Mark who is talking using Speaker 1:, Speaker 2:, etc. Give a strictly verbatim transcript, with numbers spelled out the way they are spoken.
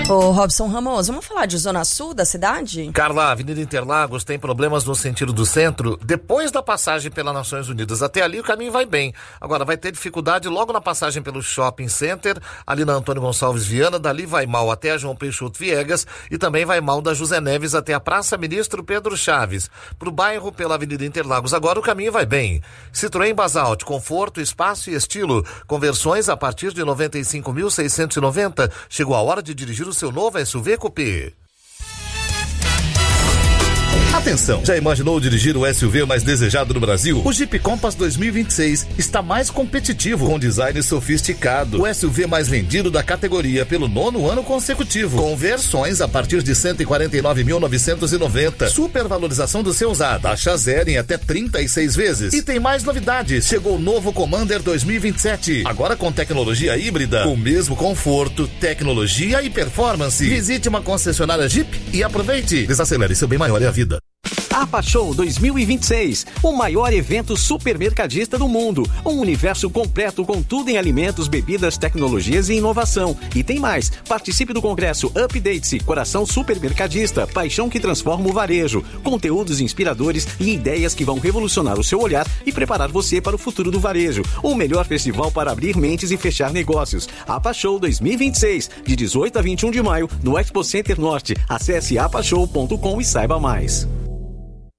Speaker 1: Ô Robson Ramos, vamos falar de Zona Sul da cidade?
Speaker 2: Carla, a Avenida Interlagos tem problemas no sentido do centro depois da passagem pela Nações Unidas. Até ali o caminho vai bem. Agora vai ter dificuldade logo na passagem pelo Shopping Center, ali na Antônio Gonçalves Viana, dali vai mal até a João Peixoto Viegas e também vai mal da José Neves até a Praça Ministro Pedro Chaves. Pro bairro pela Avenida Interlagos agora o caminho vai bem. Citroën Basalt, conforto, espaço e estilo. Conversões a partir de noventa e cinco mil seiscentos e noventa. Chegou a hora de dirigir o seu novo S U V Coupé. Atenção, já imaginou dirigir o S U V mais desejado do Brasil? O Jeep Compass dois mil e vinte e seis está mais competitivo, com design sofisticado. O S U V mais vendido da categoria pelo nono ano consecutivo. Com versões a partir de cento e quarenta e nove mil novecentos e noventa. Supervalorização do seu usado. Taxa zero em até trinta e seis vezes. E tem mais novidades. Chegou o novo Commander dois mil e vinte e sete. Agora com tecnologia híbrida. Com o mesmo conforto, tecnologia e performance. Visite uma concessionária Jeep e aproveite. Desacelere, seu bem maior é a vida.
Speaker 3: APA Show dois mil e vinte e seis, o maior evento supermercadista do mundo. Um universo completo com tudo em alimentos, bebidas, tecnologias e inovação. E tem mais, participe do congresso Update-se, Coração Supermercadista, paixão que transforma o varejo. Conteúdos inspiradores e ideias que vão revolucionar o seu olhar e preparar você para o futuro do varejo. O melhor festival para abrir mentes e fechar negócios. APA Show dois mil e vinte e seis, de dezoito a vinte e um de maio, no Expo Center Norte. Acesse apa show ponto com e saiba mais.